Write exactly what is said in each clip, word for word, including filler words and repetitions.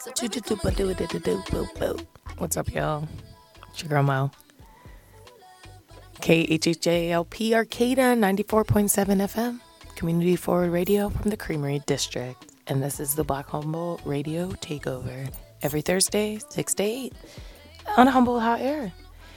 What's up, y'all? It's your girl Mo. K H H A L P Arcata ninety-four point seven F M, Community Forward Radio from the Creamery District. And this is the Black Humboldt Radio Takeover. Every Thursday, six to eight, on Humboldt Hot Air.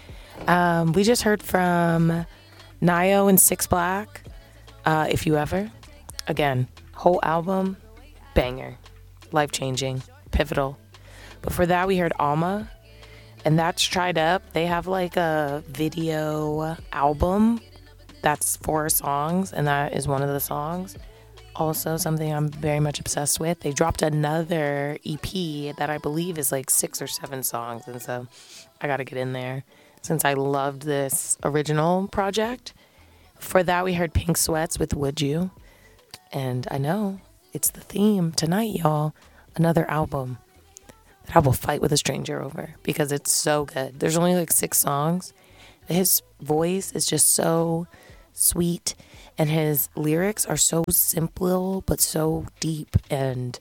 Um, we just heard from Nio and Six Black, uh, If You Ever. Again, whole album, banger, life-changing, pivotal. Before that, we heard Alma, and that's Tried Up. They have like a video album that's four songs, and that is one of the songs. Also, something I'm very much obsessed with. They dropped another E P that I believe is like six or seven songs, and so I got to get in there since I loved this original project. For that, we heard Pink Sweats with Would You, and I know it's the theme tonight, y'all. Another album that I will fight with a stranger over because it's so good. There's only like six songs. His voice is just so sweet, and his lyrics are so simple but so deep and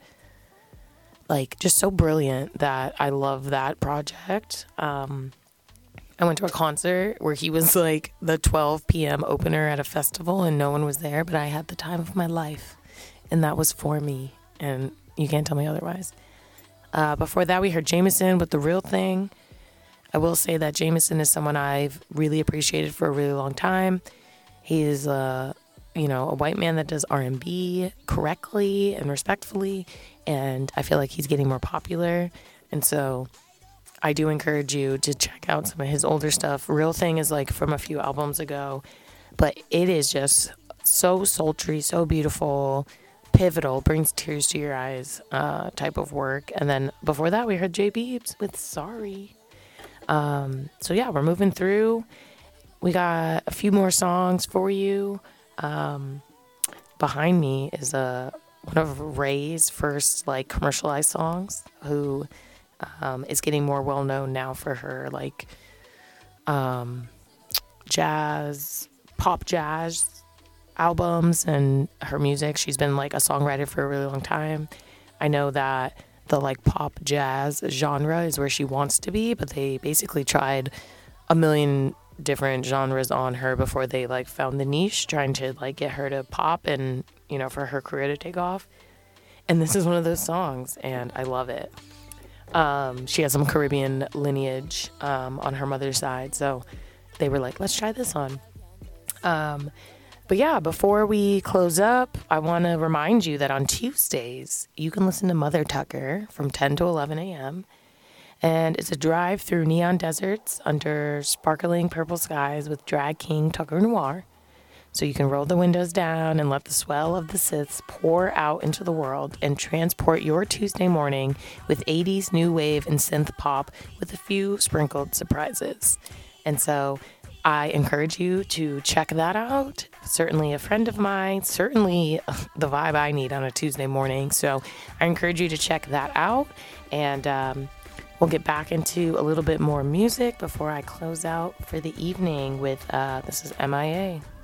like just so brilliant that I love that project. Um, I went to a concert where he was like the twelve p.m. opener at a festival and no one was there, but I had the time of my life, and that was for me, and you can't tell me otherwise. Uh, before that, we heard Jameson with The Real Thing. I will say that Jameson is someone I've really appreciated for a really long time. He is, uh, you know, a white man that does R and B correctly and respectfully, and I feel like he's getting more popular. And so I do encourage you to check out some of his older stuff. Real Thing is like from a few albums ago, but it is just so sultry, so beautiful, pivotal, brings tears to your eyes uh, type of work. And then before that, we heard J Beebs with Sorry. Um, so yeah, we're moving through. We got a few more songs for you. Um, behind me is a one of Ray's first like commercialized songs, who um, is getting more well known now for her like um, jazz, pop jazz albums and her music. She's been like a songwriter for a really long time. I know that the like pop jazz genre is where she wants to be, but they basically tried a million different genres on her before they like found the niche, trying to like get her to pop and, you know, for her career to take off. And this is one of those songs, and I love it. Um, she has some Caribbean lineage um, on her mother's side, so they were like, let's try this on. Um, But yeah, before we close up, I want to remind you that on Tuesdays, you can listen to Mother Tucker from ten to eleven a.m. And it's a drive through neon deserts under sparkling purple skies with drag king Tucker Noir. So you can roll the windows down and let the swell of the Siths pour out into the world and transport your Tuesday morning with eighties new wave and synth pop with a few sprinkled surprises. And so I encourage you to check that out. Certainly a friend of mine, certainly the vibe I need on a Tuesday morning. So I encourage you to check that out. And um, we'll get back into a little bit more music before I close out for the evening with, uh, this is M I A.